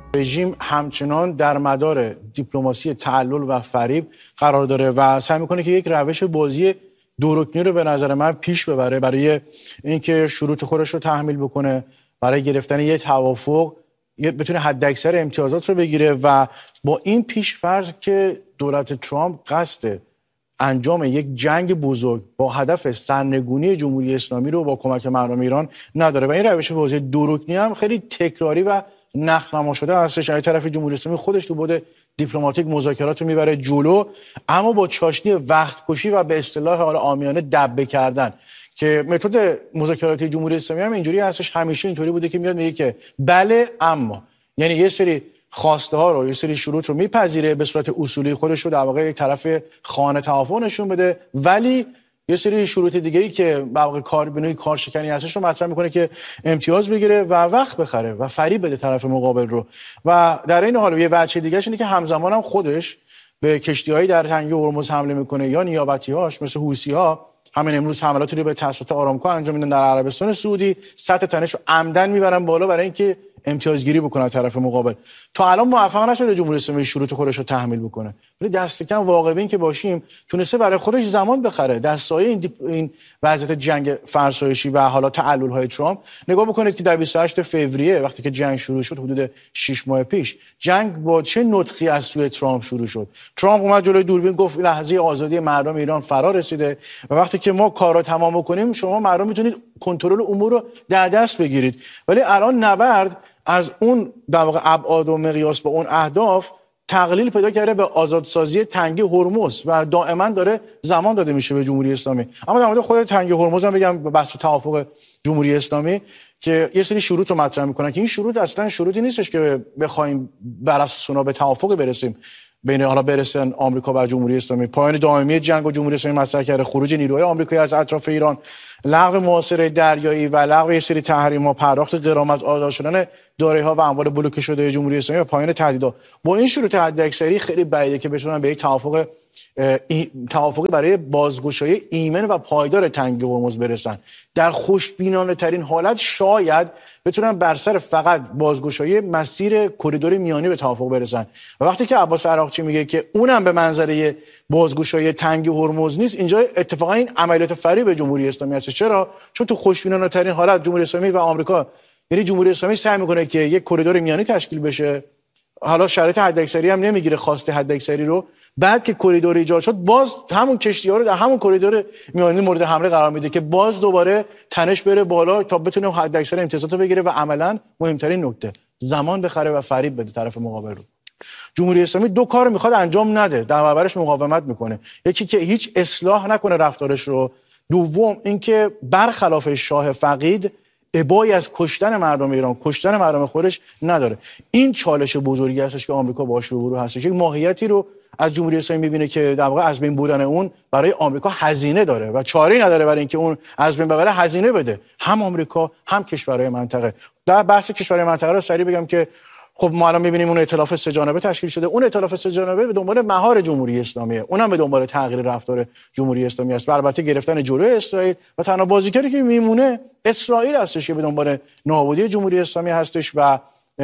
رژیم همچنان در مدار دیپلماسی تعلل و فریب قرار داره و سعی میکنه که یک روش بازی دورکنی رو به نظر من پیش ببره برای اینکه شروط خودش رو تحمیل بکنه، برای گرفتن یک توافق بتونه حداکثر امتیازات رو بگیره و با این پیش فرض که دولت ترامپ قصد انجام یک جنگ بزرگ با هدف سرنگونی جمهوری اسلامی رو با کمک مردم ایران نداره و این روش بازی دورکنی هم خیلی تکراری و نخنما شده هستش. از طرف جمهوری اسلامی خودش تو بود دیپلماتیک مذاکرات رو میبره جلو، اما با چاشنی وقت کشی و به اصطلاح حالا عامیانه دبه کردن که متد مذاکراتی جمهوری اسلامی هم اینجوری هستش. همیشه اینطوری بوده که میاد میگه که بله اما، یعنی یه سری خواسته ها رو، یه سری شروط رو میپذیره به صورت اصولی خودش رو در واقع یک طرف خانه توافق نشون بده، ولی یه سری شروط دیگه ای که در واقع کاربینوی کارشکنی هستش رو مطرح میکنه که امتیاز بگیره و وقت بخره و فریب بده طرف مقابل رو. و در این حال یه وجه دیگه‌ش اینه که همزمان هم خودش به کشتی‌هایی در تنگه هرمز حمله میکنه یا نیابتی‌هاش مثل حوثی‌ها. همین امروز حملاتی رو به تأسیسات آرامکو انجام میدن در عربستان سعودی، سطح تنش رو عمدن میبرن بالا برای اینکه امتیازگیری بکنه طرف مقابل. تا الان موفق نشده جمهوری اسلامی شروط خودش رو تحمیل بکنه، ولی دست کم واقع بین که باشیم تونسته برای خودش زمان بخره. در سایه این وضعیت جنگ فرسایشی و حالا تعلل‌های ترامپ نگاه بکنید که در 28 فوریه وقتی که جنگ شروع شد، حدود 6 ماه پیش، جنگ با چه نطقی از سوی ترامپ شروع شد. ترامپ اومد جلوی دوربین گفت لحظه آزادی مردم ایران فرا رسیده و وقتی که ما کار رو تمام بکنیم شما مردم میتونید کنترل امور رو در دست بگیرید. ولی الان نبرد از اون در واقع ابعاد و مقیاس با اون اهداف تقلیل پیدا کرده به آزادسازی تنگه هرمز و دائما داره زمان داده میشه به جمهوری اسلامی. اما در مورد خود تنگه هرمز هم بگم بحث توافق جمهوری اسلامی که یه سری شروط رو مطرح میکنن که این شروط اصلا شروطی نیستش که بخوایم بر اساس اونها به توافق برسیم بین حالا برسن آمریکا و جمهوری اسلامی. پایان دائمی جنگ و جمهوری اسلامی مطرح کرده، خروج نیروهای آمریکایی از اطراف ایران، لغو محاصره دریایی و لغو یه سری تحریم‌ها، پرداخت غرامت، آزاد شدن دارایی‌ها و اموال بلوکه شده جمهوری اسلامی و پایان تهدیدات. با این شروط حداکثری خیلی بعیده که بتونن به یک توافقی برای بازگشایی ایمن و پایدار تنگه هرمز برسن. در خوشبینانه ترین حالت شاید بتونن بر سر فقط بازگشایی مسیر کریدور میانی به توافق برسن. و وقتی که عباس عراقچی میگه که اونم به منظره بازگشایی تنگه هرمز نیست، اینجا اتفاقا این عملیات فریب جمهوری اسلامی هست. چرا؟ چون تو خوشبینانه ترین حالت جمهوری اسلامی و آمریکا، یعنی جمهوری اسلامی سعی میکنه که یک کریدور میانی تشکیل بشه، حالا شرایط حداکثری هم نمیگیره خواسته حداکثری رو، بعد که کریدور ایجاد شد باز همون کشتی‌ها رو در همون کریدور میانی مورد حمله قرار میده که باز دوباره تنش بره بالا تا بتونه حداکثر امتیازات رو بگیره و عملاً مهمترین نکته زمان بخره و فریب بده طرف مقابل رو. جمهوری اسلامی دو کار میخواد انجام نده، در برابرش مقاومت میکنه. یکی که هیچ اصلاح نکنه رفتارش رو، دوم اینکه برخلاف شاه فقید ابایی از کشتن مردم ایران، کشتن مردم خودش نداره. این چالش بزرگی هستش که آمریکا باهاش روبرو هستش. یک ماهیتی رو از جمهوری اسلامی میبینه که در واقع از بین بودن اون برای آمریکا هزینه داره و چاره‌ای نداره برای اینکه اون از بین ببره هزینه بده، هم آمریکا هم کشورهای منطقه. در بحث کشورهای منطقه رو سریع بگم که خب ما الان می‌بینیم اون ائتلاف سه‌جانبه تشکیل شده. اون ائتلاف سه‌جانبه به دنبال مهار جمهوری اسلامیه، اونم به دنبال تغییر رفتار جمهوری اسلامی است. البته گرفتن جلوی اسرائیل و تنها بازیگری که میمونه اسرائیل هستش که به دنبال نابودی جمهوری اسلامی هستش و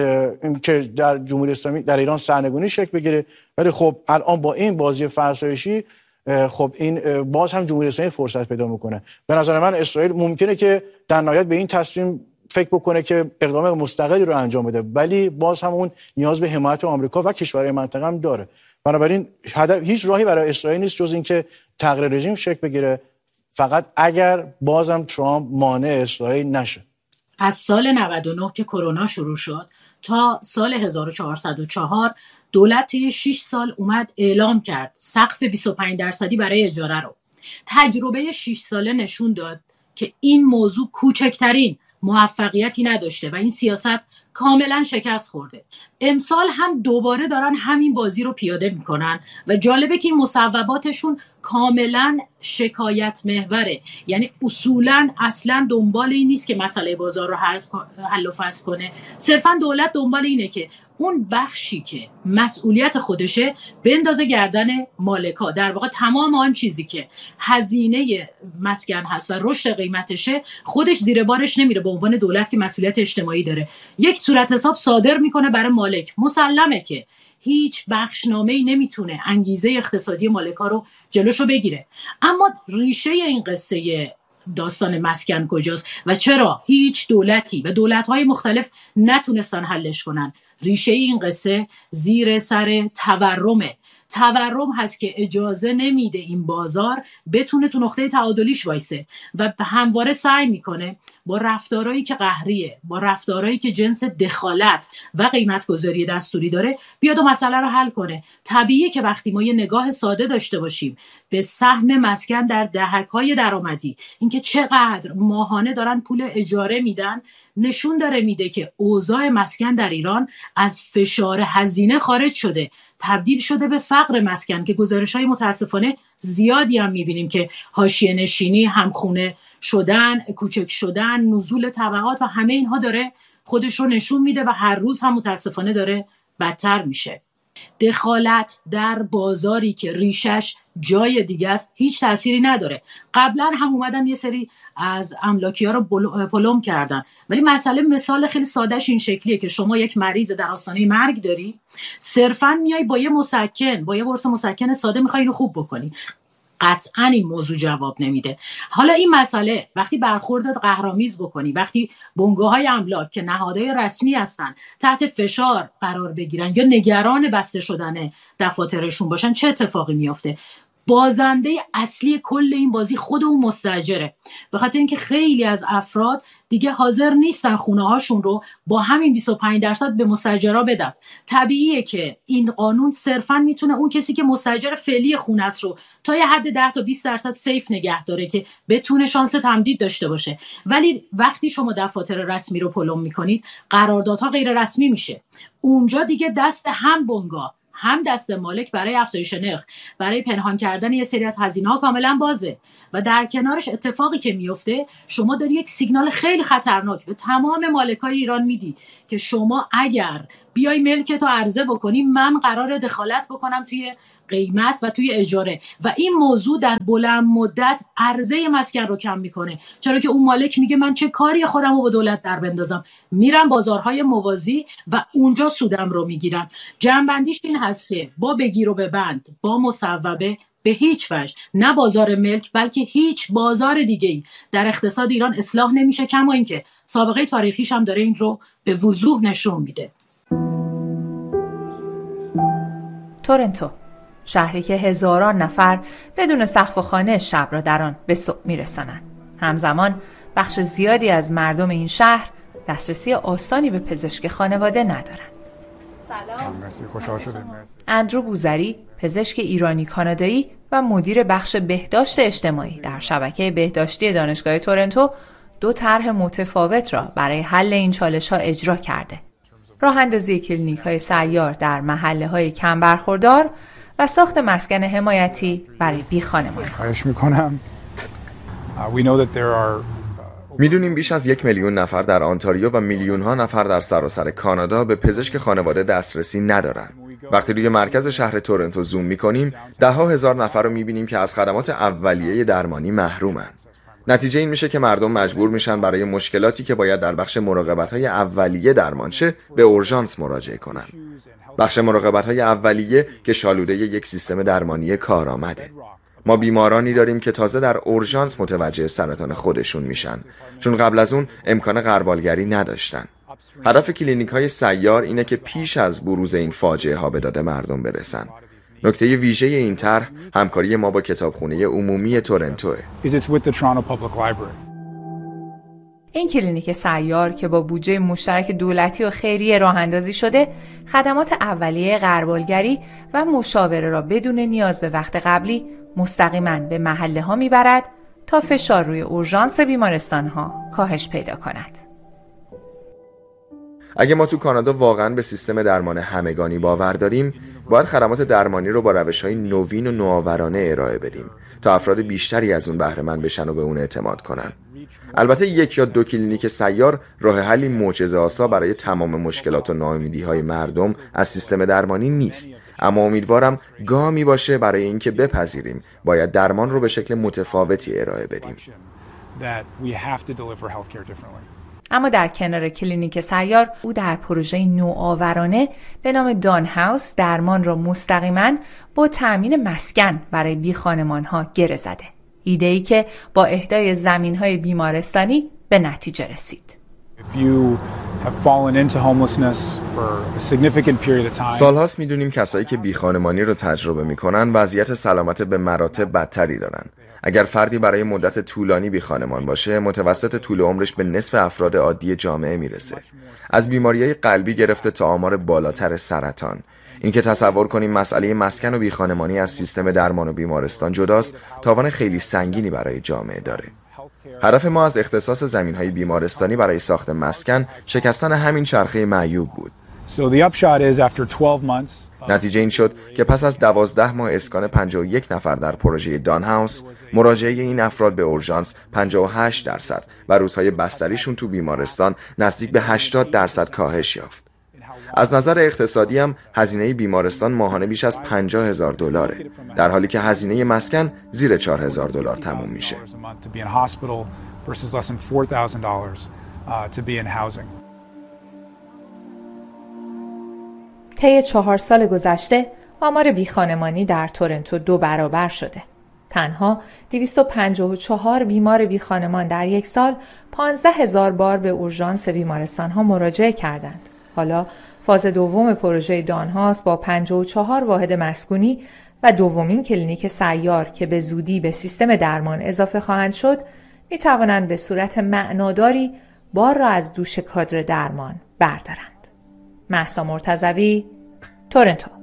که در جمهوری اسلامی در ایران سرنگونی شکل بگیره. ولی خب الان با این بازی فرسایشی خب این باز هم جمهوری اسلامی فرصت پیدا میکنه. به نظر من اسرائیل ممکنه که در نهایت به این تصمیم فکر بکنه که اقدام مستقلی رو انجام بده، ولی باز هم اون نیاز به حمایت آمریکا و کشورهای منطقه هم داره. بنابراین هیچ راهی برای اسرائیل نیست جز اینکه تغییر رژیم شکل بگیره، فقط اگر بازم ترامپ مانع اسرائیل نشه. از سال 99 که کرونا شروع شد تا سال 1404 دولت 6 سال اومد اعلام کرد سقف 25% برای اجاره رو. تجربه 6 ساله نشون داد که این موضوع کوچکترین موفقیتی نداشته و این سیاست کاملا شکست خورده. امسال هم دوباره دارن همین بازی رو پیاده میکنن و جالبه که این مصوباتشون کاملا شکایت محوره. یعنی اصولا اصلا دنبال این نیست که مسئله بازار رو حل و فصل کنه. صرفا دولت دنبال اینه که اون بخشی که مسئولیت خودشه بندازه گردن مالکا. در واقع تمام آن چیزی که هزینه مسکن هست و رشد قیمتشه خودش زیر بارش نمیره به عنوان دولت که مسئولیت اجتماعی داره. یک صورت حساب صادر میکنه برای مالک. مسلمه که هیچ بخشنامه‌ای نمیتونه انگیزه اقتصادی مالکا رو جلوشو بگیره. اما ریشه این قصه داستان مسکن کجاست و چرا هیچ دولتی و دولت‌های مختلف نتونستن حلش کنن؟ ریشه این قصه زیر سر تورمه. تورم هست که اجازه نمیده این بازار بتونه تو نقطه تعادلیش وایسه و همواره سعی میکنه با رفتارهایی که قهریه، با رفتارهایی که جنس دخالت و قیمت‌گذاری دستوری داره بیاد و مسئله رو حل کنه. طبیعیه که وقتی ما یه نگاه ساده داشته باشیم به سهم مسکن در دهک‌های درآمدی، اینکه چقدر ماهانه دارن پول اجاره میدن، نشون داره میده که اوضاع مسکن در ایران از فشار هزینه خارج شده، تبدیل شده به فقر مسکن که گزارش‌های متاسفانه زیادی هم می‌بینیم که حاشیه نشینی، همخونه شدن، کوچک شدن، نزول طبقات و همه اینها داره خودش رو نشون میده و هر روز هم متاسفانه داره بدتر میشه. دخالت در بازاری که ریشش جای دیگه است هیچ تأثیری نداره. قبلا هم اومدن یه سری از املاکی‌ها رو پلم کردن، ولی مثال خیلی سادهش این شکلیه که شما یک مریض در آستانه مرگ داری، صرفاً میای با یه مسکن، با یه قرص مسکن ساده میخوای اینو خوب بکنی. قطعاً این موضوع جواب نمیده. حالا این مسئله وقتی برخوردت قهرآمیز بکنی، وقتی بنگاه‌های املاک که نهادهای رسمی هستن تحت فشار قرار بگیرن یا نگران بسته شدن دفاترشون باشن، چه اتفاقی میفته؟ بازنده اصلی کل این بازی خود اون مستاجره، به خاطر اینکه خیلی از افراد دیگه حاضر نیستن خونه هاشون رو با همین 25% به مستاجرا بدن. طبیعیه که این قانون صرفا میتونه اون کسی که مستاجر فعلی خونه است رو تا یه حد 10 تا 20% سیف نگه داره که بتونه شانس تمدید داشته باشه. ولی وقتی شما دفاتر رسمی رو پلم میکنید، قراردادها غیر رسمی میشه. اونجا دیگه دست هم بنگاه هم دست مالک برای افزایش نرخ، برای پنهان کردن یه سری از هزینه‌ها کاملا بازه و در کنارش اتفاقی که میفته، شما داری یک سیگنال خیلی خطرناک به تمام مالکای ایران میدی که شما اگر بیای ملکتو عرضه بکنی، من قراره دخالت بکنم توی قیمت و توی اجاره و این موضوع در بلند مدت عرضه مسکن رو کم میکنه، چرا که اون مالک میگه من چه کاری خودم رو با دولت در بندازم، میرم بازارهای موازی و اونجا سودم رو میگیرم. جنبندیش این هست که با بگیر و ببند، با مصوبه، به هیچ وجه نه بازار ملک بلکه هیچ بازار دیگه‌ای در اقتصاد ایران اصلاح نمیشه، کما اینکه سابقه تاریخیش هم داره این رو به وضوح نشون میده. تورنتو، شهری که هزاران نفر بدون سقف و خانه شب را در آن به صبح میرسانند. همزمان بخش زیادی از مردم این شهر دسترسی آسانی به پزشک خانواده ندارند. سلام. مرسی، خوشحال شدیم. اندرو بوزری، پزشک ایرانی کانادایی و مدیر بخش بهداشت اجتماعی در شبکه بهداشتی دانشگاه تورنتو، 2 طرح متفاوت را برای حل این چالش‌ها اجرا کرده. راه اندازی کلینیک‌های سیار در محله‌های کم برخوردار و ساخت مسکن حمایتی برای بی‌خانمانان. خواهش می‌کنم. میدونیم بیش از 1 میلیون نفر در آنتاریو و میلیون‌ها نفر در سراسر کانادا به پزشک خانواده دسترسی ندارن. وقتی روی مرکز شهر تورنتو زوم می‌کنیم، 10,000 نفر رو می‌بینیم که از خدمات اولیه درمانی محرومن. نتیجه این میشه که مردم مجبور میشن برای مشکلاتی که باید در بخش مراقبت‌های اولیه درمان شه به اورژانس مراجعه کنن. بخش مراقبت‌های اولیه که شالوده یک سیستم درمانی کارآمده. ما بیمارانی داریم که تازه در اورژانس متوجه سرطان خودشون میشن، چون قبل از اون امکان غربالگری نداشتن. هدف کلینیک‌های سیار اینه که پیش از بروز این فاجعه ها به داد مردم برسن. نکته ویژه این طرح همکاری ما با کتابخونه عمومی تورنتوه. این کلینیک سیار که با بودجه مشترک دولتی و خیریه راه اندازی شده، خدمات اولیه غربالگری و مشاوره را بدون نیاز به وقت قبلی مستقیما به محله ها میبرد تا فشار روی اورژانس بیمارستان ها کاهش پیدا کند. اگه ما تو کانادا واقعا به سیستم درمان همگانی باور داریم، باید خدمات درمانی رو با روش‌های نوین و نوآورانه ارائه بدیم تا افراد بیشتری از اون بهره مند بشن و به اون اعتماد کنن. البته 1 یا 2 کلینیک سیار راه حلی معجزه‌آسا برای تمام مشکلات و ناامیدی‌های مردم از سیستم درمانی نیست، اما امیدوارم گامی باشه برای اینکه بپذیریم باید درمان رو به شکل متفاوتی ارائه بدیم. اما در کنار کلینیک سیار، او در پروژه نوآورانه به نام دان هاوس درمان را مستقیما با تأمین مسکن برای بیخانمان‌ها گره زده. ایده‌ای که با اهدای زمین‌های بیمارستانی به نتیجه رسید. سالهاست میدونیم کسایی که بیخانمانی رو تجربه میکنن وضعیت سلامت به مراتب بدتری دارن. اگر فردی برای مدت طولانی بیخانمان باشه، متوسط طول عمرش به نصف افراد عادی جامعه میرسه. از بیماریهای قلبی گرفته تا آمار بالاتر سرطان. اینکه تصور کنیم مسئله مسکن و بیخانمانی از سیستم درمان و بیمارستان جداست، تاوان خیلی سنگینی برای جامعه داره. هدف ما از اختصاص زمین‌های بیمارستانی برای ساخت مسکن شکستن همین چرخه معیوب بود. نتیجه این شد که پس از 12 ماه اسکان 51 نفر در پروژه دان هاوس، مراجعه این افراد به اورژانس 58% و روزهای بستریشون تو بیمارستان نزدیک به 80% کاهش یافت. از نظر اقتصادی هم هزینه بیمارستان ماهانه بیش از $50,000 در حالی که هزینه مسکن زیر $4,000 تموم میشه. طی 4 سال گذشته آمار بیخانمانی در تورنتو 2 برابر شده. تنها 254 بیمار بیخانمان در یک سال 15,000 بار به اورژانس بیمارستان‌ها مراجعه کردند. حالا فاز دوم پروژه دان هاوس با 54 واحد مسکونی و دومین کلینیک سیار که به زودی به سیستم درمان اضافه خواهند شد، می توانند به صورت معناداری بار را از دوش کادر درمان بردارند. مهسا مرتضوی، تورنتو.